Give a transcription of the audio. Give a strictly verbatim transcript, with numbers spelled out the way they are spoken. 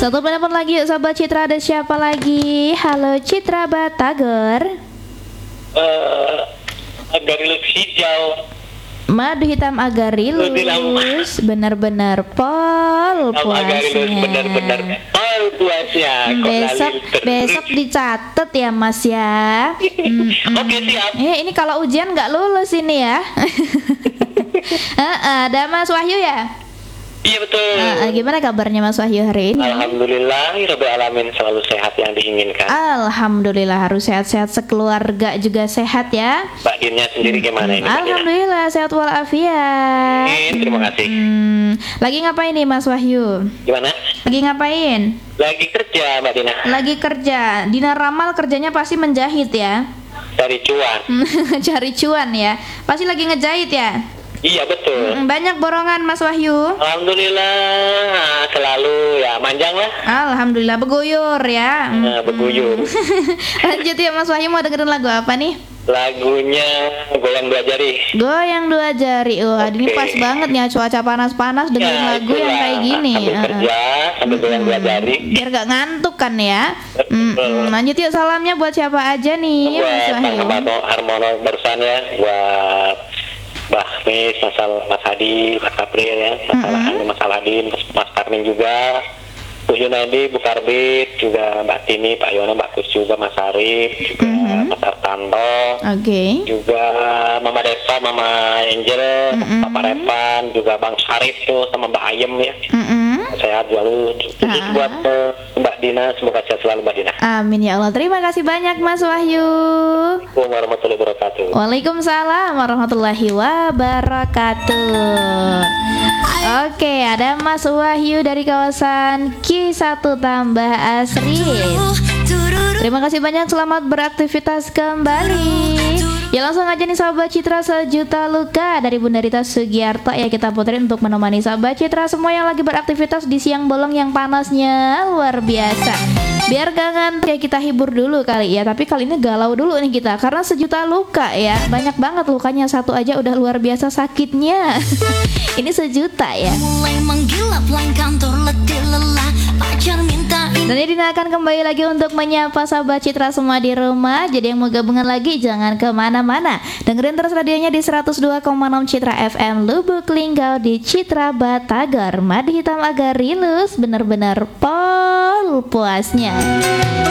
Satu penelpon lagi yuk Sobat Citra, ada siapa lagi? Halo Citra Batagor. Uh, Agarilus hijau. Madu hitam Agarilus. Benar-benar pol puasnya. Benar-benar pol puasnya. Besok besok dicatat ya Mas ya. Mm-mm. Oke siap. Eh, ini kalau ujian nggak lulus ini ya. uh, ada Mas Wahyu ya? Iya betul. Uh, gimana kabarnya Mas Wahyu hari ini? Alhamdulillah, Rabbil alamin, selalu sehat yang diinginkan. Alhamdulillah, harus sehat-sehat, sekeluarga juga sehat ya. Mbak Dinnya sendiri gimana ini? Alhamdulillah sehat walafiat. Amin, terima kasih. Hmm, lagi ngapain nih Mas Wahyu? Gimana? Lagi ngapain? Lagi kerja Mbak Dina. Lagi kerja. Dina Ramal kerjanya pasti menjahit ya. Cari cuan. Cari cuan ya. Pasti lagi ngejahit ya. Iya betul. Hmm, banyak borongan Mas Wahyu. Alhamdulillah, selalu ya manjang lah. Alhamdulillah beguyur ya. Nah, beguyur. Lanjut ya Mas Wahyu, mau dengerin lagu apa nih? Lagunya Goyang Dua Jari. Goyang Dua Jari. Wah, okay. Ini pas banget nih cuaca panas-panas dengerin ya, lagu yang kayak gini. Sambil uh, kerja, sambil uh, goyang dua jari. Biar gak ngantuk kan ya. Mm, mm. Lanjut yuk, salamnya buat siapa aja nih Mas Wahyu? Buat Harmono barusan ya, buat Mbak Mis, masalah Mas Hadi, Mas April ya, masalah mm-hmm. Mas Aladin, Mas, Mas Karmin juga, Bu Yunadi, Bu Karbit, juga Mbak Tini, Pak Yono, Mbak Kus juga, Mas Arif, juga mm-hmm. Mas Artanto, okay. juga Mama Desa, Mama Angel, mm-hmm. Papa Repan, juga Bang Syarif tuh sama Mbak Ayem ya. Mm-hmm. Sehat selalu. Terus uh. buat uh, Mbak Dina, semoga sehat selalu Mbak Dina. Amin ya Allah. Terima kasih banyak Mas Wahyu. Assalamualaikum warahmatullahi wabarakatuh. Waalaikumsalam warahmatullahi wabarakatuh. Oke, ada Mas Wahyu dari kawasan Q satu Tambah Asri. Terima kasih banyak, selamat beraktivitas kembali. Ya langsung aja nih Sahabat Citra, Sejuta Luka dari Bunda Rita Sugiarto ya kita puterin untuk menemani Sahabat Citra semua yang lagi beraktivitas di siang bolong yang panasnya luar biasa. Biar gak ngantuk ya, kita hibur dulu kali ya. Tapi kali ini galau dulu nih kita, karena sejuta luka ya. Banyak banget lukanya, satu aja udah luar biasa sakitnya. Ini sejuta ya. Mulai menggilap lain kantor letih lelah, pacar minta. Dan ini Dina akan kembali lagi untuk menyapa Sahabat Citra semua di rumah. Jadi yang mau gabungan lagi jangan kemana-mana, dengerin terus radionya di seratus dua koma enam Citra F M Lubuk Linggau di Citra Batagor. Madu hitam Agarilus, bener-bener pol puasnya.